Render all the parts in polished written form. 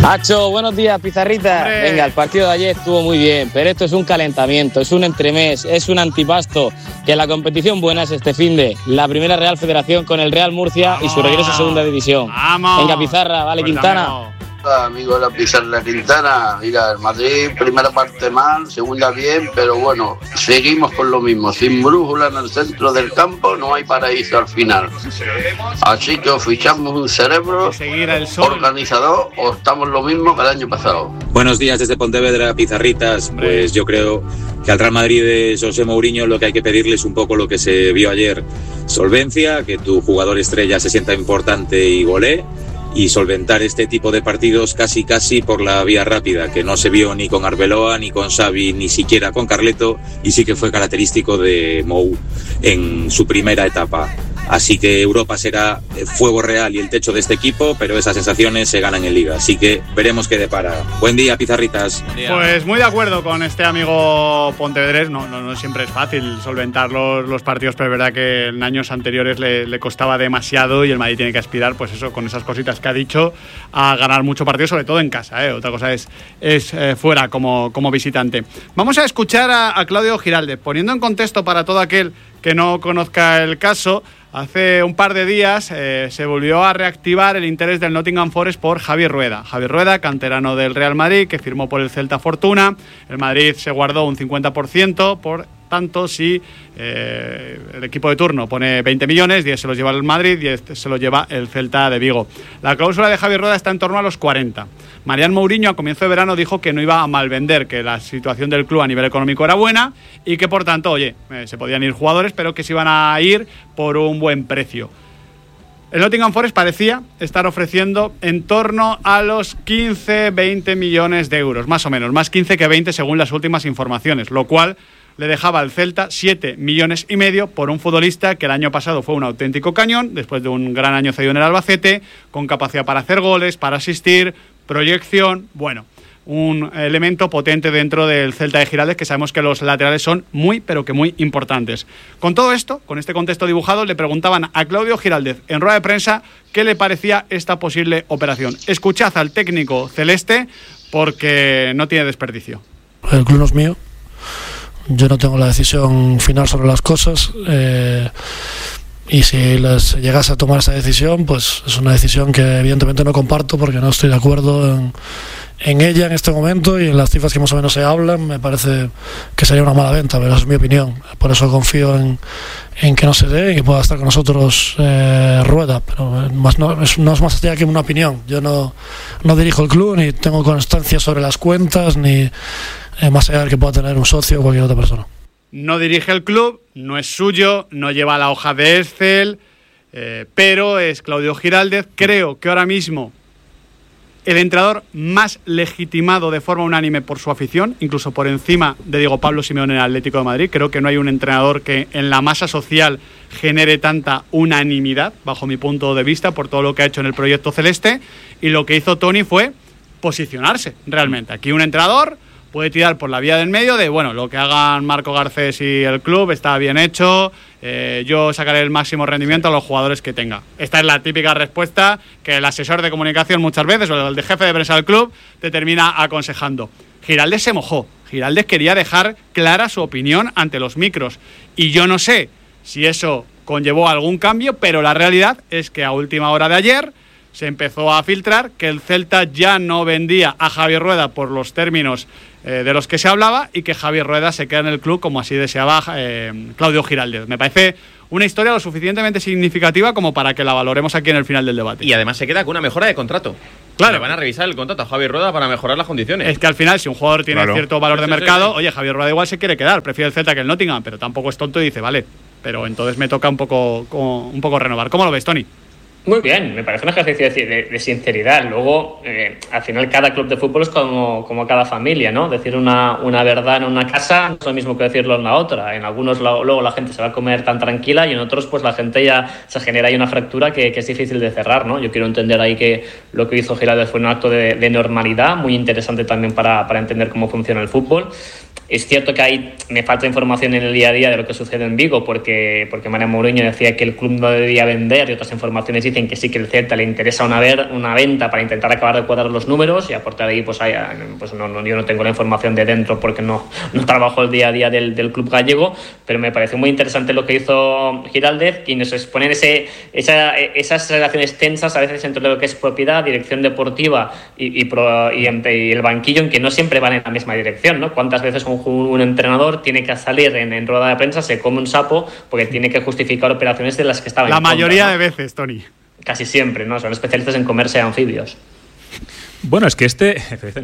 Hacho, buenos días, Pizarrita. ¡Hombre! Venga, el partido de ayer estuvo muy bien, pero esto es un calentamiento, es un entremés, es un antipasto. Que la competición buena es este finde, la primera Real Federación con el Real Murcia. ¡Vamos! Y su regreso a segunda división. ¡Vamos! Venga, Pizarra, vale, pues Quintana. Hola, amigo de la Pizarra Quintana. Mira, el Madrid, primera parte mal, segunda bien, pero bueno, seguimos con lo mismo. Sin brújula en el centro del campo no hay paraíso al final. Así que o fichamos un cerebro organizador o estamos lo mismo que el año pasado. Buenos días desde Pontevedra, Pizarritas. Pues yo creo que al Real Madrid de José Mourinho lo que hay que pedirle es un poco lo que se vio ayer. Solvencia, que tu jugador estrella se sienta importante y golee. Y solventar este tipo de partidos casi por la vía rápida, que no se vio ni con Arbeloa, ni con Xavi, ni siquiera con Carleto, y sí que fue característico de Mou en su primera etapa. Así que Europa será fuego real y el techo de este equipo, pero esas sensaciones se ganan en Liga. Así que veremos qué depara. Buen día, Pizarritas. Pues muy de acuerdo con este amigo pontevedrés. No siempre es fácil solventar los partidos, pero es verdad que en años anteriores le costaba demasiado y el Madrid tiene que aspirar, pues eso, con esas cositas que ha dicho, a ganar mucho partido, sobre todo en casa. Otra cosa es fuera como visitante. Vamos a escuchar a Claudio Giraldez, poniendo en contexto para todo aquel que no conozca el caso. Hace un par de días se volvió a reactivar el interés del Nottingham Forest por Javi Rueda. Javi Rueda, canterano del Real Madrid, que firmó por el Celta Fortuna. El Madrid se guardó un 50%, por tanto, si el equipo de turno pone 20 millones, 10 se los lleva el Madrid, 10 se los lleva el Celta de Vigo. La cláusula de Javi Rueda está en torno a los 40. Mariano Mourinho a comienzo de verano dijo que no iba a malvender, que la situación del club a nivel económico era buena y que por tanto, se podían ir jugadores, pero que se iban a ir por un buen precio. El Nottingham Forest parecía estar ofreciendo en torno a los 15-20 millones de euros, más o menos, más 15 que 20 según las últimas informaciones, lo cual le dejaba al Celta 7,5 millones por un futbolista que el año pasado fue un auténtico cañón, después de un gran año cedido en el Albacete, con capacidad para hacer goles, para asistir, proyección, un elemento potente dentro del Celta de Giraldez, que sabemos que los laterales son muy, pero que muy importantes. Con todo esto, con este contexto dibujado, le preguntaban a Claudio Giraldez en rueda de prensa qué le parecía esta posible operación. Escuchad al técnico celeste porque no tiene desperdicio. El club no es mío. Yo no tengo la decisión final sobre las cosas y si les llegase a tomar esa decisión, pues es una decisión que evidentemente no comparto porque no estoy de acuerdo en ella en este momento y en las cifras que más o menos se hablan. Me parece que sería una mala venta, pero esa es mi opinión. Por eso confío en que no se dé y que pueda estar con nosotros Rueda, pero no es más allá que una opinión. Yo no dirijo el club, ni tengo constancia sobre las cuentas, ni más allá del que pueda tener un socio o cualquier otra persona. No dirige el club, no es suyo, no lleva la hoja de Excel, pero es Claudio Giraldez. Creo que ahora mismo el entrenador más legitimado de forma unánime por su afición, incluso por encima de Diego Pablo Simeone en el Atlético de Madrid. Creo que no hay un entrenador que en la masa social genere tanta unanimidad, bajo mi punto de vista, por todo lo que ha hecho en el proyecto celeste. Y lo que hizo Tony fue posicionarse realmente. Aquí un entrenador puede tirar por la vía del medio de, lo que hagan Marco Garcés y el club está bien hecho, yo sacaré el máximo rendimiento a los jugadores que tenga. Esta es la típica respuesta que el asesor de comunicación muchas veces, o el de jefe de prensa del club, te termina aconsejando. Giraldez se mojó. Giraldez quería dejar clara su opinión ante los micros. Y yo no sé si eso conllevó algún cambio, pero la realidad es que a última hora de ayer se empezó a filtrar que el Celta ya no vendía a Javi Rueda por los términos de los que se hablaba y que Javi Rueda se queda en el club como así deseaba Claudio Giraldez. Me parece una historia lo suficientemente significativa como para que la valoremos aquí en el final del debate. Y además se queda con una mejora de contrato. Claro. Le van a revisar el contrato a Javi Rueda para mejorar las condiciones. Es que al final, si un jugador tiene cierto valor de mercado, Javi Rueda igual se quiere quedar, prefiere el Celta que el Nottingham, pero tampoco es tonto y dice, vale, pero entonces me toca un poco renovar. ¿Cómo lo ves, Tony? Muy bien, me parece un ejercicio de sinceridad. Luego, al final, cada club de fútbol es como cada familia, ¿no? Decir una verdad en una casa no es lo mismo que decirlo en la otra. En algunos luego la gente se va a comer tan tranquila y en otros pues la gente ya se genera ahí una fractura que es difícil de cerrar, ¿no? Yo quiero entender ahí que lo que hizo Giraldez fue un acto de normalidad muy interesante también para entender cómo funciona el fútbol. Es cierto que ahí me falta información en el día a día de lo que sucede en Vigo, porque Manuel Mourinho decía que el club no debía vender, y otras informaciones dicen que sí, que el Celta le interesa una venta para intentar acabar de cuadrar los números, y a partir de ahí yo no tengo la información de dentro porque no trabajo el día a día del club gallego, pero me parece muy interesante lo que hizo Giraldez, y nos exponen esas relaciones tensas a veces entre lo que es propiedad, dirección deportiva y el banquillo, en que no siempre van en la misma dirección, ¿no? ¿Cuántas veces un entrenador tiene que salir en rueda de prensa, se come un sapo porque tiene que justificar operaciones de las que estaba en contra? La mayoría de veces, Tony. Casi siempre, ¿no? Son especialistas en comerse anfibios. Bueno, es que este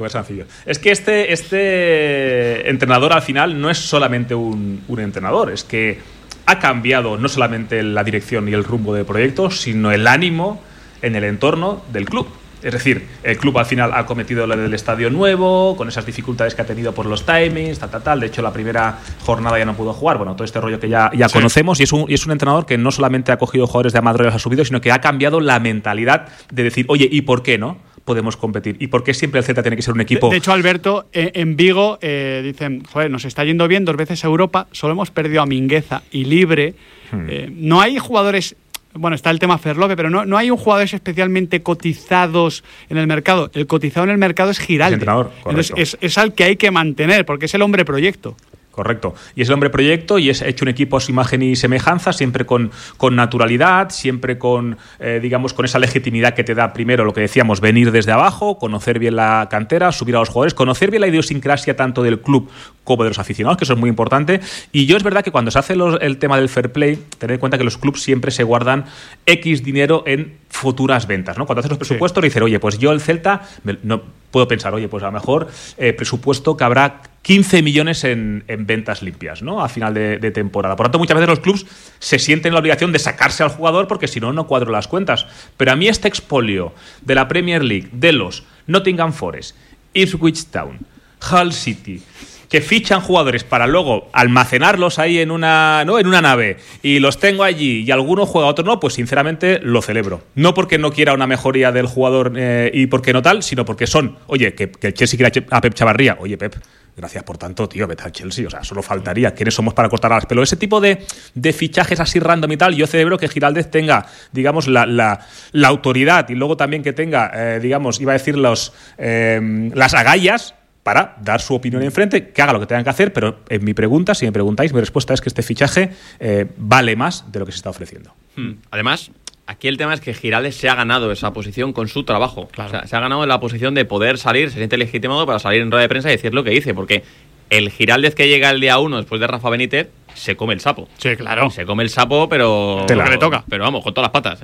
entrenador al final no es solamente un entrenador, es que ha cambiado no solamente la dirección y el rumbo del proyecto, sino el ánimo en el entorno del club. Es decir, el club al final ha cometido lo del estadio nuevo, con esas dificultades que ha tenido por los timings, tal. De hecho, la primera jornada ya no pudo jugar. Bueno, todo este rollo que ya sí conocemos. Y es un entrenador que no solamente ha cogido jugadores de Amador y los ha subido, sino que ha cambiado la mentalidad de decir, oye, ¿y por qué no podemos competir? ¿Y por qué siempre el Celta tiene que ser un equipo? De hecho, Alberto, en Vigo dicen, joder, nos está yendo bien 2 veces a Europa, solo hemos perdido a Mingueza y Libre. No hay jugadores... Bueno, está el tema Ferlope, pero no hay un jugadores especialmente cotizados en el mercado. El cotizado en el mercado es Giraldez. Entrenador, entonces es al que hay que mantener, porque es el hombre proyecto. Correcto. Y es el hombre proyecto y es hecho un equipo a su imagen y semejanza, siempre con naturalidad, siempre con esa legitimidad que te da, primero, lo que decíamos, venir desde abajo, conocer bien la cantera, subir a los jugadores, conocer bien la idiosincrasia tanto del club como de los aficionados, que eso es muy importante. Y yo es verdad que cuando se hace el tema del fair play, tened en cuenta que los clubs siempre se guardan X dinero en futuras ventas, ¿no? Cuando haces los presupuestos, le dicen, oye, pues yo el Celta, no puedo pensar, oye, pues a lo mejor presupuesto que habrá 15 millones en ventas limpias, ¿no? A final de temporada. Por tanto, muchas veces los clubs se sienten la obligación de sacarse al jugador porque si no cuadro las cuentas. Pero a mí este expolio de la Premier League, de los Nottingham Forest, Ipswich Town, Hull City, que fichan jugadores para luego almacenarlos ahí en una nave y los tengo allí y alguno juega, otro no, pues sinceramente lo celebro. No porque no quiera una mejoría del jugador y porque no tal, sino porque oye, que el Chelsea quiera a Pep Chavarría. Oye, Pep, gracias por tanto, tío, vete al Chelsea. O sea, solo faltaría. ¿Quiénes somos para cortar las pelos? Ese tipo de fichajes así random y tal, yo celebro que Giraldez tenga, digamos, la autoridad y luego también que tenga, iba a decir las agallas para dar su opinión enfrente, que haga lo que tengan que hacer, pero en mi pregunta, si me preguntáis, mi respuesta es que este fichaje vale más de lo que se está ofreciendo. Además, aquí el tema es que Giraldez se ha ganado esa posición con su trabajo. Claro. O sea, se ha ganado la posición de poder salir, se siente legitimado para salir en rueda de prensa y decir lo que dice, porque el Giraldez que llega el día 1 después de Rafa Benítez se come el sapo. Sí, claro. Se come el sapo, pero... Lo que le toca. Pero vamos, con todas las patas.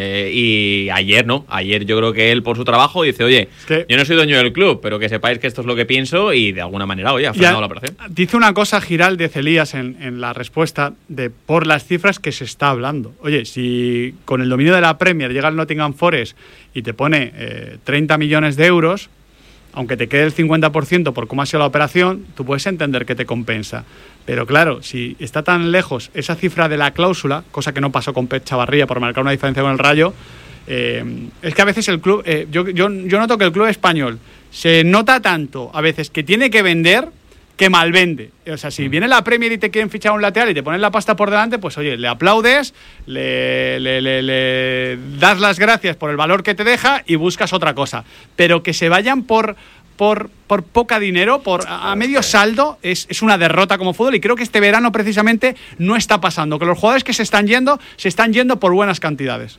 Y ayer no. Ayer yo creo que él, por su trabajo, dice, oye, yo no soy dueño del club, pero que sepáis que esto es lo que pienso y de alguna manera, oye, ha frenado la operación. Dice una cosa Giraldez, Elías, en la respuesta por las cifras que se está hablando. Oye, si con el dominio de la Premier llega el Nottingham Forest y te pone 30 millones de euros, aunque te quede el 50% por cómo ha sido la operación, tú puedes entender que te compensa. Pero claro, si está tan lejos esa cifra de la cláusula, cosa que no pasó con Pep Chavarría por marcar una diferencia con el Rayo, es que a veces el club, yo noto que el club español se nota tanto a veces que tiene que vender que mal vende. O sea, si viene la Premier y te quieren fichar un lateral y te ponen la pasta por delante, pues oye, le aplaudes, le das las gracias por el valor que te deja y buscas otra cosa. Pero que se vayan por poca dinero, a medio saldo, es una derrota como fútbol, y creo que este verano precisamente no está pasando, que los jugadores que se están yendo por buenas cantidades.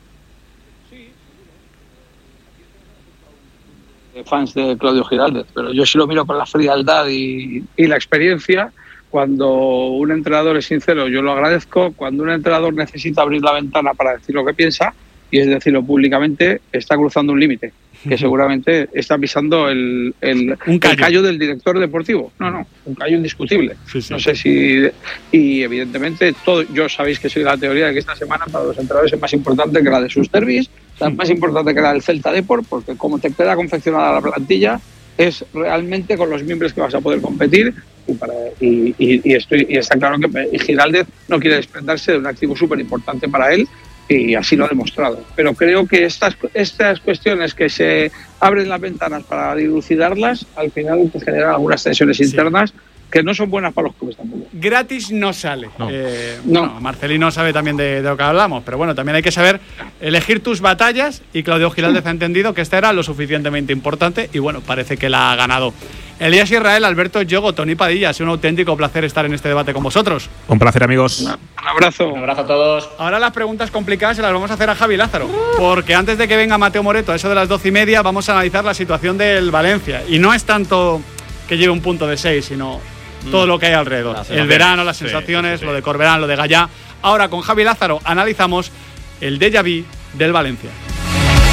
Fans de Claudio Giraldez, pero yo sí lo miro con la frialdad y la experiencia. Cuando un entrenador es sincero, yo lo agradezco. Cuando un entrenador necesita abrir la ventana para decir lo que piensa, y es decirlo públicamente, está cruzando un límite, que seguramente está pisando el callo del director deportivo. No, un callo indiscutible. Sí. No sé si... Y evidentemente, yo sabéis que soy de la teoría de que esta semana para los entrenadores es más importante que la de sus derbis, es más importante que la del Celta Deport, porque como te queda confeccionada la plantilla, es realmente con los miembros que vas a poder competir, y está claro que Giraldez no quiere desprenderse de un activo súper importante para él, y así lo ha demostrado. Pero creo que estas cuestiones que se abren las ventanas para dilucidarlas, al final te generan algunas tensiones internas que no son buenas para los clubes tampoco. Gratis no sale. No. Bueno, Marcelino sabe también de lo que hablamos, pero bueno, también hay que saber elegir tus batallas y Claudio Giraldez ha entendido que esta era lo suficientemente importante y bueno, parece que la ha ganado. Elías Israel, Alberto Yogo, Tony Padilla, ha sido un auténtico placer estar en este debate con vosotros. Un placer, amigos. Un abrazo. Un abrazo a todos. Ahora las preguntas complicadas se las vamos a hacer a Javi Lázaro, porque antes de que venga Mateo Moreto a eso de las 12:30 vamos a analizar la situación del Valencia. Y no es tanto que lleve un punto de 6, sino todo lo que hay alrededor. El verano, las sensaciones, lo de Corberán, lo de Gallá. Ahora con Javi Lázaro analizamos el déjà vu del Valencia.